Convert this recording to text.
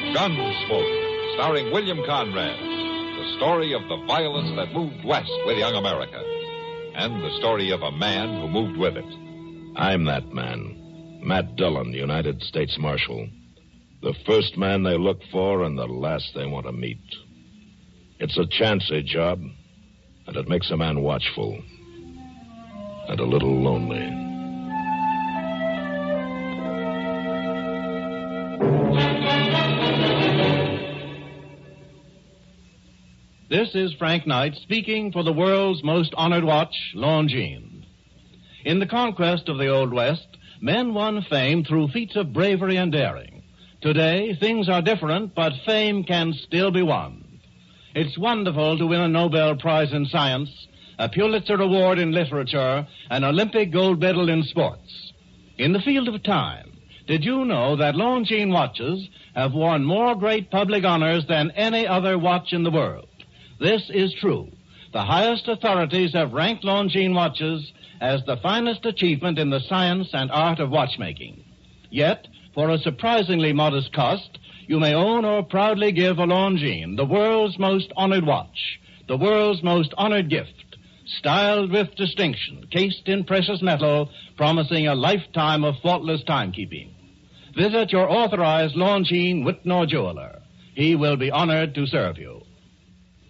Gunsmoke, starring William Conrad. The story of the violence that moved west with young America. And the story of a man who moved with it. I'm that man. Matt Dillon, United States Marshal. The first man they look for and the last they want to meet. It's a chancy job, and it makes a man watchful. And a little lonely. This is Frank Knight speaking for the world's most honored watch, Longines. In the conquest of the Old West, men won fame through feats of bravery and daring. Today, things are different, but fame can still be won. It's wonderful to win a Nobel Prize in Science, a Pulitzer Award in Literature, an Olympic gold medal in sports. In the field of time, did you know that Longines watches have won more great public honors than any other watch in the world? This is true. The highest authorities have ranked Longines watches as the finest achievement in the science and art of watchmaking. Yet, for a surprisingly modest cost, you may own or proudly give a Longines, the world's most honored watch, the world's most honored gift, styled with distinction, cased in precious metal, promising a lifetime of faultless timekeeping. Visit your authorized Longines Whitnor jeweler. He will be honored to serve you.